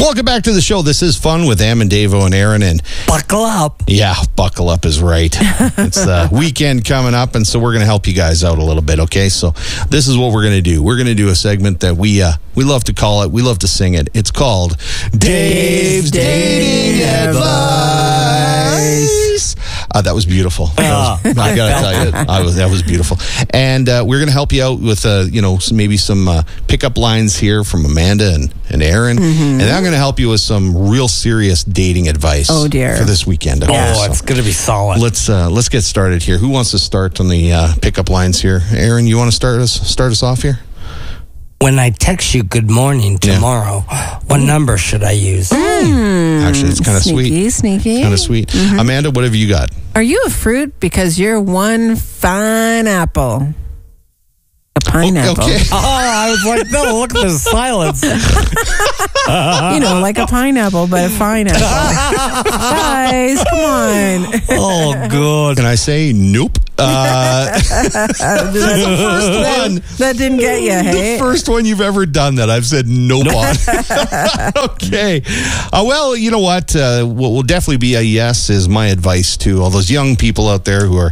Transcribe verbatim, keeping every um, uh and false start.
Welcome back to the show. This is Fun with Am and Davo and Aaron. And buckle up. Yeah, buckle up is right. It's the weekend coming up, and so we're going to help you guys out a little bit, okay? So this is what we're going to do. We're going to do a segment that we uh, we love to call it. We love to sing it. It's called Dave's Dating Advice. Uh, that was beautiful. That was, I got to tell you, I was, that was beautiful. And uh, we're going to help you out with, uh, you know, some, maybe some uh, pickup lines here from Amanda and, and Aaron. Mm-hmm. And I'm going to help you with some real serious dating advice. Oh, dear. For this weekend. Okay? Oh, so it's going to be solid. Let's uh, let's get started here. Who wants to start on the uh, pickup lines here? Aaron, you want to start us start us off here? When I text you good morning tomorrow, yeah. what number should I use? Mm, Actually, it's kind of sweet. Sneaky, sneaky. Kind of sweet. Mm-hmm. Amanda, what have you got? Are you a fruit? Because you're one fine apple. A pineapple. Okay. Oh, I was like, no, look at the silence. You know, like a pineapple, but a fine apple. Guys, come on. Oh, good. Can I say nope? Uh, the first one. That didn't get you, hey? The first one you've ever done that I've said nope on. Okay. Uh, well, you know what? Uh, what will definitely be a yes is my advice to all those young people out there who are